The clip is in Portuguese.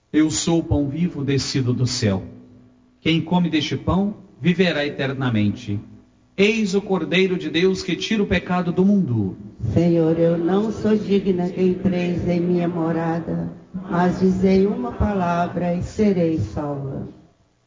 Eu sou o pão vivo descido do céu. Quem come deste pão viverá eternamente. Eis o Cordeiro de Deus que tira o pecado do mundo. Senhor, eu não sou digna que entreis em minha morada, mas dizei uma palavra e serei salva.